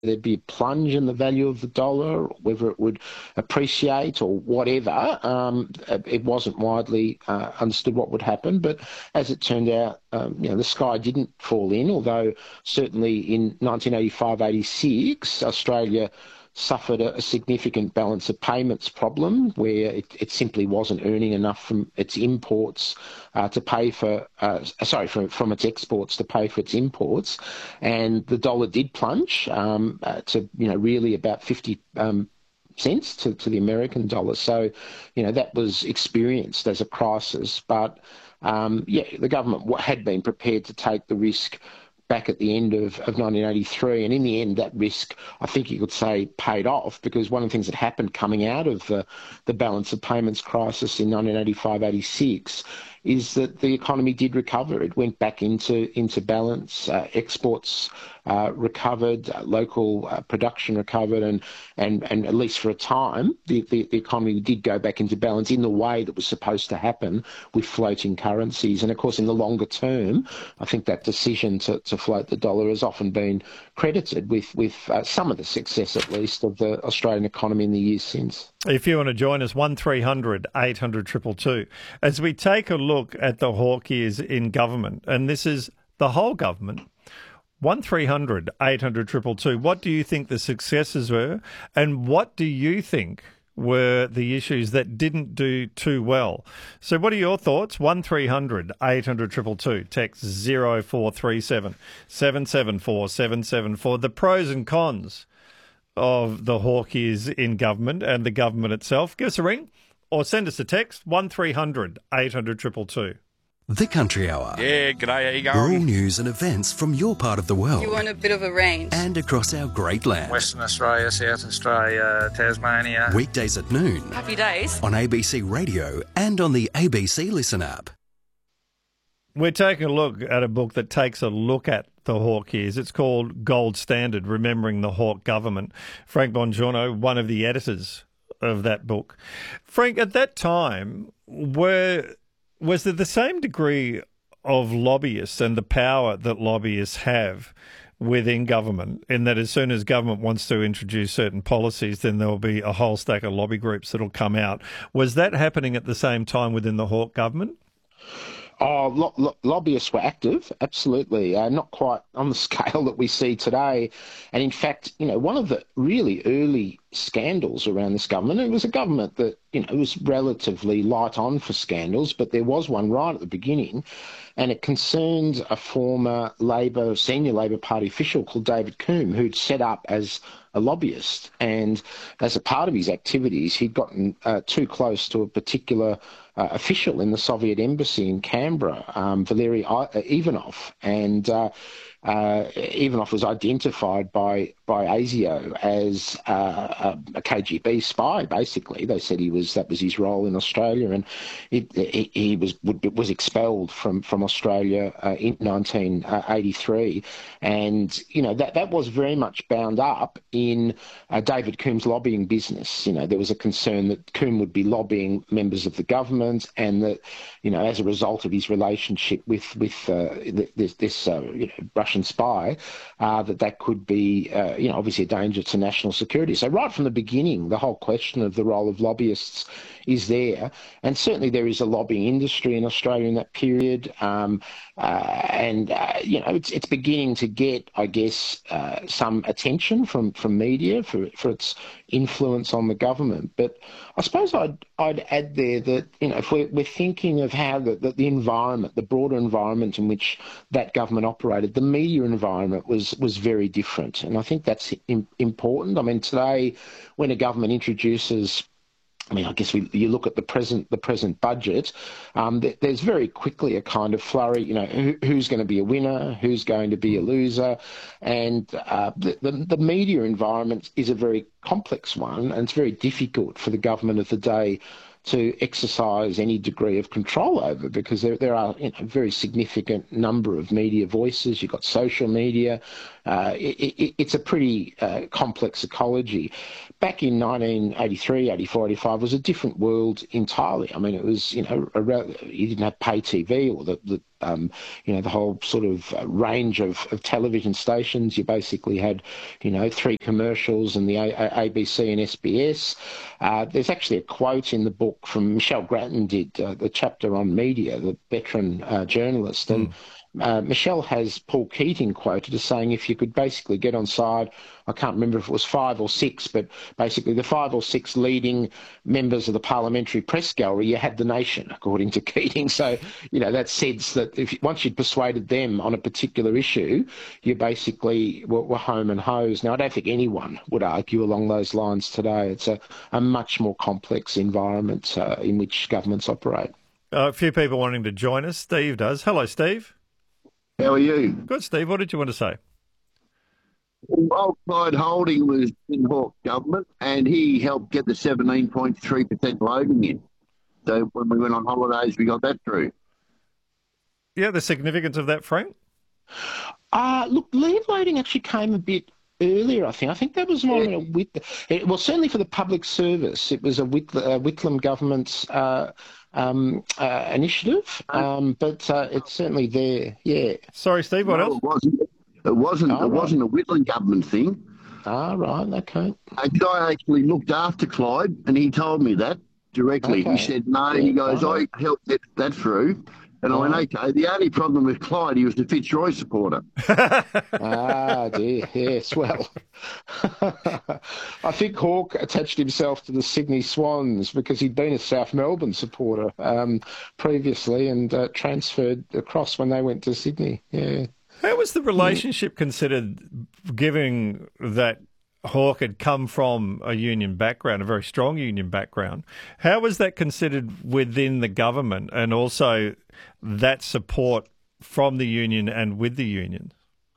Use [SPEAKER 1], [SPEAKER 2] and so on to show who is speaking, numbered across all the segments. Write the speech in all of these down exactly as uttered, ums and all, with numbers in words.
[SPEAKER 1] there'd be a plunge in the value of the dollar, or whether it would appreciate or whatever. Um, it wasn't widely uh, understood what would happen, but as it turned out, um, you know, the sky didn't fall in, although certainly in nineteen eighty-five eighty-six, Australia suffered a, a significant balance of payments problem where it, it simply wasn't earning enough from its imports uh, to pay for, uh, sorry, from, from its exports to pay for its imports. And the dollar did plunge um, uh, to, you know, really about fifty um, cents to, to the American dollar. So, you know, that was experienced as a crisis. But, um, yeah, the government had been prepared to take the risk back at the end of, of nineteen eighty-three. And in the end, that risk, I think you could say, paid off, because one of the things that happened coming out of the, the balance of payments crisis in nineteen eighty-five eighty-six is that the economy did recover. It went back into, into balance. Uh, exports uh, recovered, uh, local uh, production recovered, and, and, and at least for a time, the, the, the economy did go back into balance in the way that was supposed to happen with floating currencies. And of course, in the longer term, I think that decision to, to float the dollar has often been credited with, with uh, some of the success, at least, of the Australian economy in the years since.
[SPEAKER 2] If you want to join us, one three hundred eight hundred two two two. As we take a look at the hawk years in government, and this is the whole government, one three hundred eight hundred two two two. What do you think the successes were, and what do you think were the issues that didn't do too well? So what are your thoughts? one three hundred eight hundred two two two. Text zero four three seven seven seven four seven seven four. The pros and cons of the hawk years in government and the government itself. Give us a ring or send us a text, one three hundred eight hundred two two two.
[SPEAKER 3] The Country Hour.
[SPEAKER 4] Yeah, g'day, how you
[SPEAKER 3] We're all
[SPEAKER 4] going?
[SPEAKER 3] news and events from your part of the world.
[SPEAKER 5] You want a bit of a range.
[SPEAKER 3] And across our great land.
[SPEAKER 4] Western Australia, South Australia, Tasmania.
[SPEAKER 3] Weekdays at noon.
[SPEAKER 5] Happy days.
[SPEAKER 3] On A B C Radio and on the A B C Listen app.
[SPEAKER 2] We're taking a look at a book that takes a look at the hawk years. It's called Gold Standard, Remembering the Hawke Government. Frank Bongiorno, one of the editors of that book. Frank, at that time, were, was there the same degree of lobbyists and the power that lobbyists have within government, in that as soon as government wants to introduce certain policies, then there'll be a whole stack of lobby groups that'll come out? Was that happening at the same time within the Hawke government?
[SPEAKER 1] Oh, lo- lo- lobbyists were active, absolutely. Uh, not quite on the scale that we see today. And in fact, you know, one of the really early scandals around this government, it was a government that, you know, was relatively light on for scandals, but there was one right at the beginning, and it concerned a former Labor, senior Labor Party official called David Coombe, who'd set up as a lobbyist. And as a part of his activities, he'd gotten uh, too close to a particular uh, official in the Soviet embassy in Canberra, um, Valery Ivanov. And uh, uh, Ivanov was identified by by ASIO as uh, a, a K G B spy. Basically, they said he was that was his role in Australia, and it, he, he was was expelled from from Australia uh, in nineteen eighty-three. And you know that that was very much bound up in uh, David Coombe's lobbying business. You know, there was a concern that Coombe would be lobbying members of the government, and that, you know, as a result of his relationship with with uh, this, this uh, you know, Russian spy, uh, that that could be uh, you know obviously a danger to national security. So right from the beginning, the whole question of the role of lobbyists is there, and certainly there is a lobbying industry in Australia in that period, um, uh, and uh, you know it's it's beginning to get, I guess, uh, some attention from from media for for its influence on the government. But I suppose I'd I'd add there that, you know, if we're, we're thinking of how the, the the environment, the broader environment in which that government operated, the media environment was was very different, and I think that's im- important. I mean, today, when a government introduces, I mean, I guess we, you look at the present the present budget, um, th- there's very quickly a kind of flurry, you know, who, who's going to be a winner, who's going to be a loser, and uh, the, the, the media environment is a very complex one, and it's very difficult for the government of the day to exercise any degree of control over, because there, there are, you know, a very significant number of media voices. You've got social media. Uh, it, it, it's a pretty uh, complex ecology. Back in nineteen eighty-three, eighty-four, eighty-five was a different world entirely. I mean, it was, you know, a, you didn't have pay T V or the, the um, you know, the whole sort of uh, range of, of television stations. You basically had, you know, three commercials and the A- A- ABC and S B S. Uh, there's actually a quote in the book from Michelle Grattan did uh, the chapter on media, the veteran uh, journalist, and
[SPEAKER 2] Mm.
[SPEAKER 1] Uh, Michelle has Paul Keating quoted as saying if you could basically get on side, I can't remember if it was five or six, but basically the five or six leading members of the parliamentary press gallery, you had the nation, according to Keating. So, you know, that sense that if once you'd persuaded them on a particular issue, you basically were, were home and hosed. Now, I don't think anyone would argue along those lines today. It's a, a much more complex environment uh, in which governments operate.
[SPEAKER 2] Uh, a few people wanting to join us. Steve does. Hello, Steve.
[SPEAKER 5] How are you?
[SPEAKER 2] Good, Steve. What did you want to say?
[SPEAKER 5] Well, Clyde Holding was in Hawke government and he helped get the seventeen point three percent loading in. So when we went on holidays, we got that through.
[SPEAKER 2] Yeah, the significance of that, Frank?
[SPEAKER 1] Uh, look, leave loading actually came a bit earlier, I think. I think that was more yeah. a Whit- it, well, certainly for the public service, it was a Whit- uh, Whitlam government's uh, um, uh, initiative, um, but uh, it's certainly there. Yeah.
[SPEAKER 2] Sorry, Steve. What
[SPEAKER 5] no,
[SPEAKER 2] else?
[SPEAKER 5] It wasn't. It wasn't.
[SPEAKER 1] Oh,
[SPEAKER 5] it
[SPEAKER 1] right.
[SPEAKER 5] wasn't a Whitlam government thing.
[SPEAKER 1] Ah, right. Okay.
[SPEAKER 5] A guy actually looked after Clyde, and he told me that directly.
[SPEAKER 1] Okay.
[SPEAKER 5] He said, "No."
[SPEAKER 1] Yeah,
[SPEAKER 5] he goes,
[SPEAKER 1] right.
[SPEAKER 5] "I helped get that through." And I went, okay, the only problem with Clyde, he was a Fitzroy supporter.
[SPEAKER 1] Ah, dear, yes, well. I think Hawke attached himself to the Sydney Swans because he'd been a South Melbourne supporter um, previously and uh, transferred across when they went to Sydney, yeah.
[SPEAKER 2] How was the relationship considered, given that Hawke had come from a union background, a very strong union background? How was that considered within the government and also that support from the union and with the union?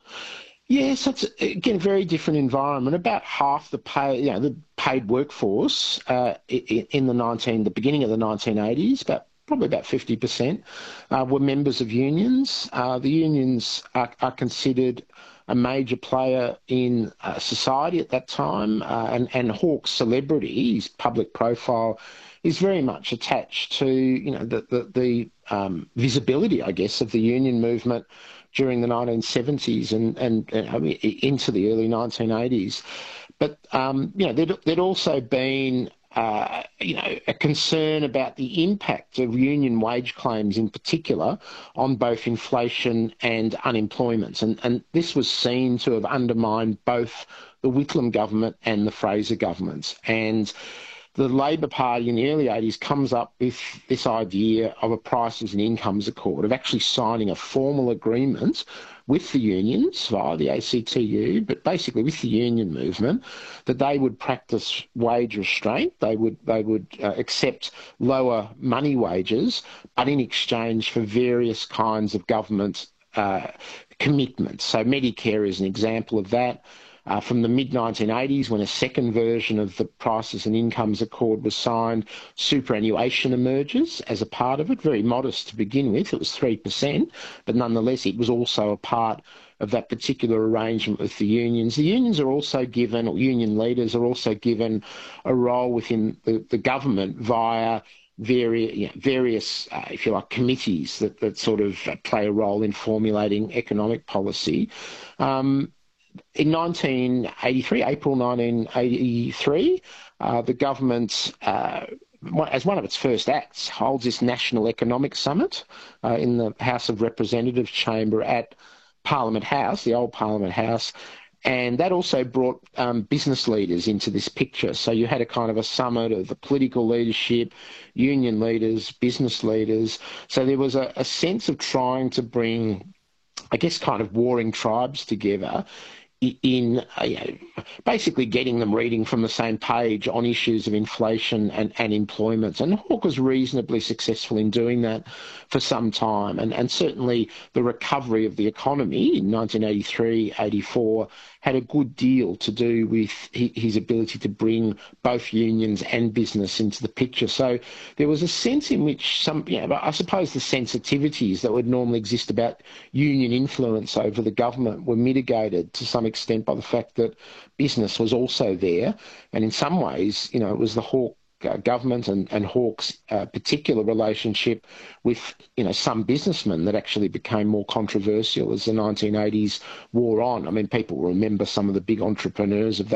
[SPEAKER 1] Yes, it's again a very different environment. About half the pay, you know, the paid workforce uh, in the nineteen, the beginning of the nineteen eighties, about probably about fifty percent, uh, were members of unions. Uh, the unions are, are considered a major player in uh, society at that time, uh, and, and Hawke's celebrity, his public profile, is very much attached to, you know, the, the, the um, visibility, I guess, of the union movement during the nineteen seventies and, and, and I mean, into the early nineteen eighties. But, um, you know, there'd, there'd also been Uh, you know, a concern about the impact of union wage claims in particular on both inflation and unemployment. And, and this was seen to have undermined both the Whitlam government and the Fraser governments. And the Labor Party in the early eighties comes up with this idea of a prices and incomes accord, of actually signing a formal agreement with the unions via the A C T U, but basically with the union movement, that they would practice wage restraint. They would they would uh, accept lower money wages, but in exchange for various kinds of government uh, commitments. So Medicare is an example of that. Uh, from the mid nineteen eighties, when a second version of the Prices and Incomes Accord was signed, superannuation emerges as a part of it, very modest to begin with. It was three percent, but nonetheless it was also a part of that particular arrangement with the unions. The unions are also given, or union leaders are also given, a role within the, the government via various, you know, various uh, if you like, committees that, that sort of play a role in formulating economic policy. Um, In nineteen eighty-three, April nineteen eighty-three, uh, the government, uh, as one of its first acts, holds this National Economic Summit uh, in the House of Representatives chamber at Parliament House, the old Parliament House, and that also brought um, business leaders into this picture. So you had a kind of a summit of the political leadership, union leaders, business leaders. So there was a, a sense of trying to bring, I guess, kind of warring tribes together in uh, you know, basically getting them reading from the same page on issues of inflation and, and employment. And Hawke was reasonably successful in doing that for some time. And, and certainly the recovery of the economy in nineteen eighty-three, eighty-four had a good deal to do with his ability to bring both unions and business into the picture. So there was a sense in which some, you know, I suppose the sensitivities that would normally exist about union influence over the government were mitigated to some extent by the fact that business was also there. And in some ways, you know, it was the Hawke uh, government and, and Hawke's uh, particular relationship with, you know, some businessmen that actually became more controversial as the nineteen eighties wore on. I mean, people remember some of the big entrepreneurs of that